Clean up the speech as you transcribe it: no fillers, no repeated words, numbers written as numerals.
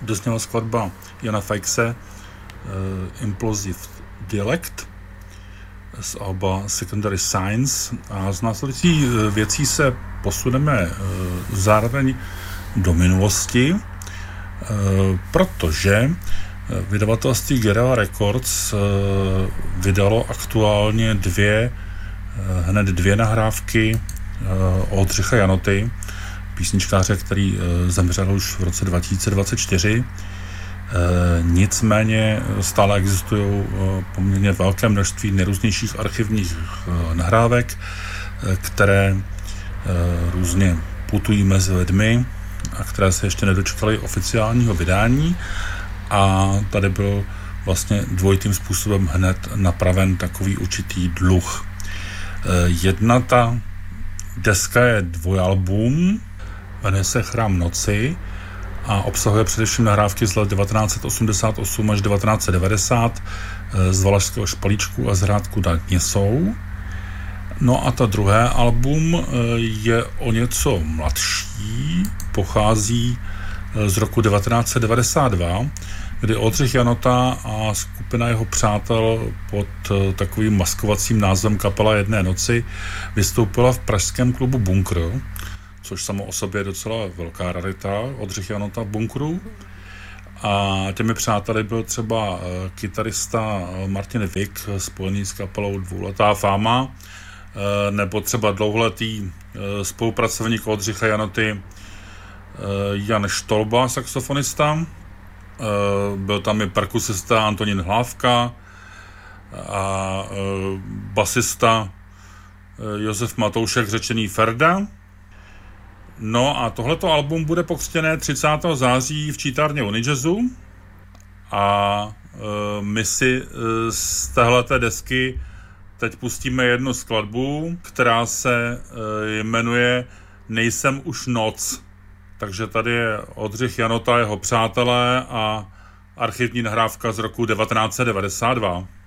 dozněla skladba Jana Feixse Implosive Dialect z alba Secondary Signs a z následující věcí se posuneme zároveň do minulosti, protože vydavatelství Guerrilla Records vydalo aktuálně hned dvě nahrávky Oldřicha Janoty, písničkáře, který zemřel už v roce 2024. Nicméně stále existují poměrně velké množství nejrůznějších archivních nahrávek, které různě putují mezi lidmi a které se ještě nedočkaly oficiálního vydání. A tady byl vlastně dvojitým způsobem hned napraven takový určitý dluh. Jedna ta deska je dvojalbum, jmenuje se Chrám noci a obsahuje především nahrávky z let 1988 až 1990 z Valašského špalíčku a z Hrádku nad Nisou. No a ta druhé album je o něco mladší, pochází z roku 1992, kdy Oldřich Janota a skupina jeho přátel pod takovým maskovacím názvem Kapela jedné noci vystoupila v pražském klubu Bunkr, což samo o sobě je docela velká rarita, Oldřich Janota v bunkru. A těmi přáteli byl třeba kytarista Martin Vik, spojený s kapelou Dvouletá fáma, nebo třeba dlouholetý spolupracovník Oldřicha Janoty Jan Štolba, saxofonista. Byl tam i perkusista Antonín Hlávka a basista Josef Matoušek, řečený Ferda. No a tohleto album bude pokřtěné 30. září v čítárně Unijazzu a my si z téhleté desky teď pustíme jednu skladbu, která se jmenuje Nejsem už noc. Takže tady je Oldřich Janota, jeho přátelé a archivní nahrávka z roku 1992.